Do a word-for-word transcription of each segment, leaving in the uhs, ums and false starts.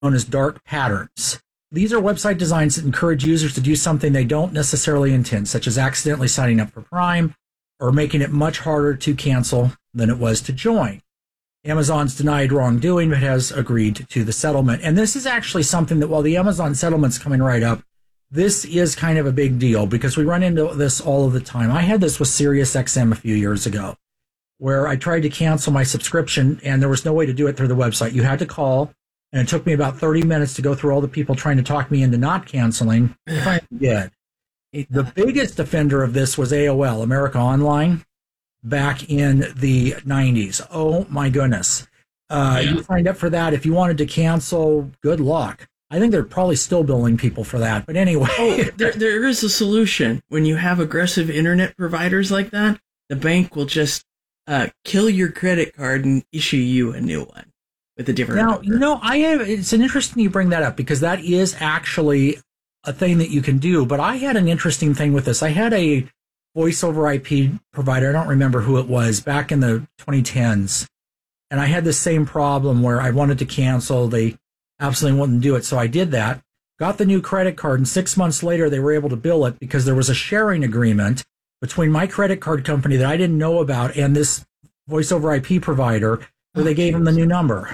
known as dark patterns. These are website designs that encourage users to do something they don't necessarily intend, such as accidentally signing up for Prime or making it much harder to cancel than it was to join. Amazon's denied wrongdoing, but has agreed to the settlement. And this is actually something that, while the Amazon settlement's coming right up, this is kind of a big deal because we run into this all of the time. I had this with SiriusXM a few years ago, where I tried to cancel my subscription and there was no way to do it through the website. You had to call, and it took me about thirty minutes to go through all the people trying to talk me into not canceling. If I did. The biggest offender of this was A O L, America Online, back in the nineties. Oh, my goodness. Uh, yeah. You signed up for that. If you wanted to cancel, good luck. I think they're probably still billing people for that. But anyway. Oh, there, there is a solution. When you have aggressive internet providers like that, the bank will just uh, kill your credit card and issue you a new one with a different Now, number. you know, I have, it's an interesting you bring that up because that is actually a thing that you can do. But I had an interesting thing with this. I had a voice over I P provider. I don't remember who it was back in the twenty tens. And I had the same problem where I wanted to cancel. They absolutely wouldn't do it. So I did that, got the new credit card, and six months later, they were able to bill it because there was a sharing agreement between my credit card company that I didn't know about and this voice over I P provider where they gave them the new number.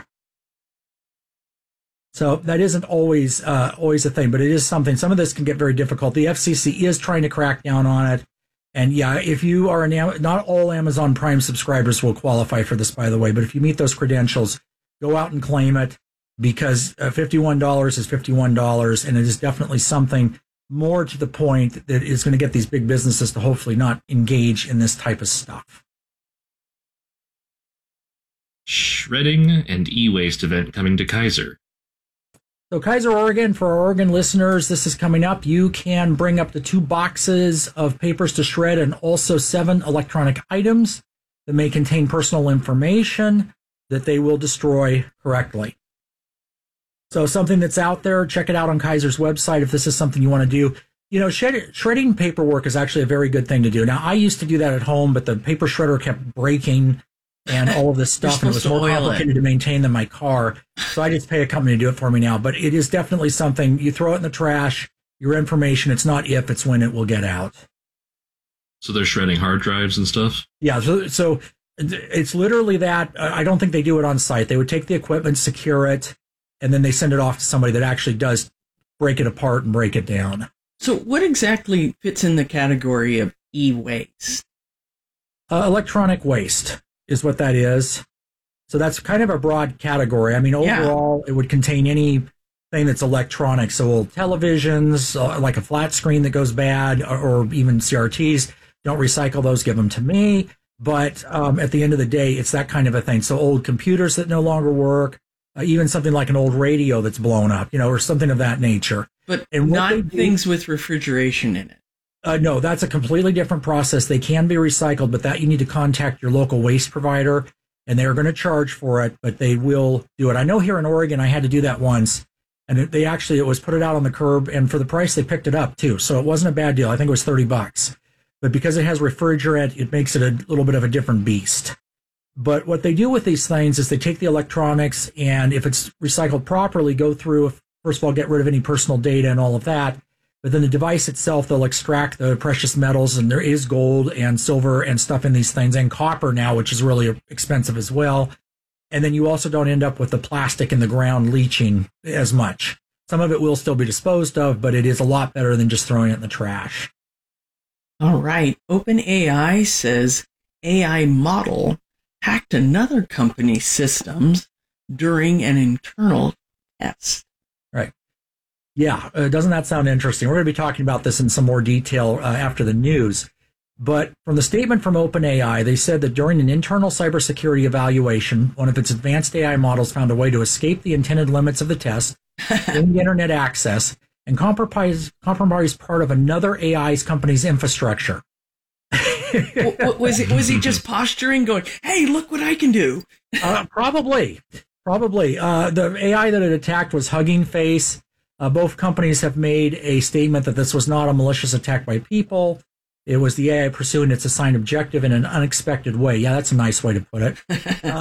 So that isn't always uh, always a thing, but it is something. Some of this can get very difficult. The F C C is trying to crack down on it. And yeah, if you are an, not all Amazon Prime subscribers will qualify for this, by the way, but if you meet those credentials, go out and claim it because uh, fifty-one dollars is fifty-one dollars, and it is definitely something more to the point that is going to get these big businesses to hopefully not engage in this type of stuff. Shredding and e-waste event coming to Kaiser. So Kaiser, Oregon, for our Oregon listeners, this is coming up. You can bring up to two boxes of papers to shred and also seven electronic items that may contain personal information that they will destroy correctly. So something that's out there, check it out on Kaiser's website if this is something you want to do. You know, shred, shredding paperwork is actually a very good thing to do. Now, I used to do that at home, but the paper shredder kept breaking and all of this stuff, and it was more complicated to maintain than my car. So I just pay a company to do it for me now. But it is definitely something, you throw it in the trash, your information, it's not if, it's when it will get out. So they're shredding hard drives and stuff? Yeah, so, so it's literally that. I don't think they do it on site. They would take the equipment, secure it, and then they send it off to somebody that actually does break it apart and break it down. So what exactly fits in the category of e-waste? Uh, electronic waste is what that is. So that's kind of a broad category. I mean, overall, yeah. It would contain anything that's electronic. So old televisions, uh, like a flat screen that goes bad, or, or even C R Ts. Don't recycle those, give them to me. But um, at the end of the day, it's that kind of a thing. So old computers that no longer work, uh, even something like an old radio that's blown up, you know, or something of that nature. But and not do, things with refrigeration in it. Uh, no, that's a completely different process. They can be recycled, but that you need to contact your local waste provider, and they're going to charge for it, but they will do it. I know here in Oregon, I had to do that once, and it, they actually, it was put it out on the curb, and for the price, they picked it up too. So it wasn't a bad deal. I think it was thirty bucks. But because it has refrigerant, it makes it a little bit of a different beast. But what they do with these things is they take the electronics, and if it's recycled properly, go through, first of all, get rid of any personal data and all of that. But then the device itself, they'll extract the precious metals, and there is gold and silver and stuff in these things, and copper now, which is really expensive as well. And then you also don't end up with the plastic in the ground leaching as much. Some of it will still be disposed of, but it is a lot better than just throwing it in the trash. All right. OpenAI says A I model hacked another company's systems during an internal test. Right. Yeah, uh, doesn't that sound interesting? We're going to be talking about this in some more detail uh, after the news. But from the statement from OpenAI, they said that during an internal cybersecurity evaluation, one of its advanced A I models found a way to escape the intended limits of the test, gain internet access, and compromise, compromise part of another A I's company's infrastructure. was it? Was he just posturing, going, "Hey, look what I can do"? uh, probably, probably. Uh, the A I that it attacked was Hugging Face. Uh, both companies have made a statement that this was not a malicious attack by people. It was the A I pursuing its assigned objective in an unexpected way. Yeah, that's a nice way to put it. Uh,